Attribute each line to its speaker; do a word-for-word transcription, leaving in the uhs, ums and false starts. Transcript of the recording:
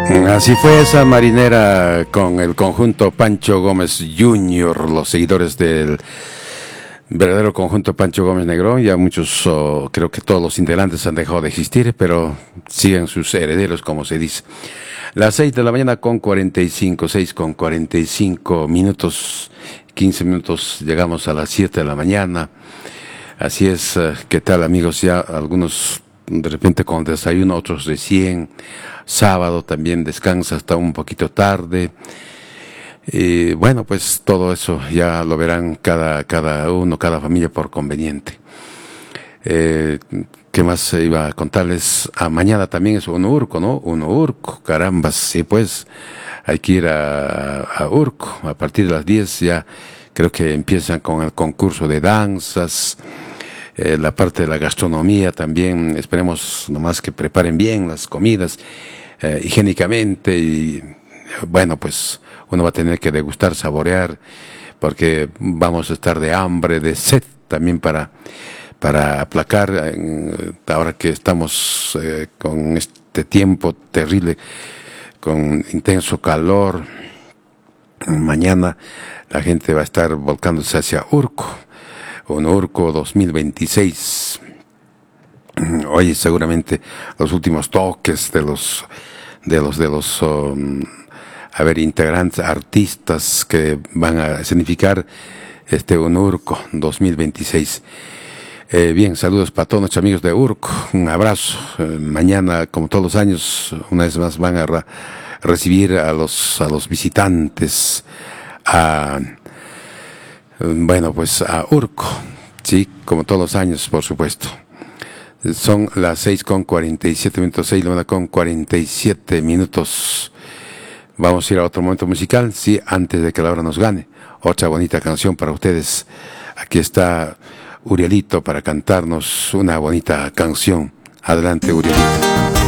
Speaker 1: Así fue esa marinera con el conjunto Pancho Gómez junior, los seguidores del verdadero conjunto Pancho Gómez Negrón. Ya muchos, oh, creo que todos los integrantes han dejado de existir, pero siguen sus herederos, como se dice. Las seis de la mañana con cuarenta y cinco, seis con cuarenta y cinco minutos, quince minutos, llegamos a las siete de la mañana. Así es, ¿qué tal, amigos? Ya algunos de repente con desayuno, otros recién. Sábado también descansa hasta un poquito tarde. Y bueno, pues todo eso ya lo verán cada, cada uno, cada familia por conveniente. Eh, ¿Qué más iba a contarles? Ah, mañana también es un Urco, ¿no? Un Urco, carambas, sí, pues hay que ir a, a Urco. A partir de las diez ya creo que empiezan con el concurso de danzas. Eh, la parte de la gastronomía también, esperemos nomás que preparen bien las comidas eh, higiénicamente y bueno, pues uno va a tener que degustar, saborear, porque vamos a estar de hambre, de sed también para, para aplacar, eh, ahora que estamos eh, con este tiempo terrible, con intenso calor. Mañana la gente va a estar volcándose hacia Urco. Un Urco dos mil veintiséis. Oye, seguramente los últimos toques de los de los de los um, a ver, integrantes, artistas que van a significar este un Urco dos mil veintiséis. Eh, bien, saludos para todos nuestros amigos de Urco, un abrazo. Eh, mañana, como todos los años, una vez más van a ra- recibir a los a los visitantes a Bueno, pues a Urco, sí, como todos los años, por supuesto. Son las seis con cuarenta y siete minutos, seis con cuarenta y siete minutos. Vamos a ir a otro momento musical, sí, antes de que la hora nos gane. Otra bonita canción para ustedes. Aquí está Urielito para cantarnos una bonita canción. Adelante, Urielito.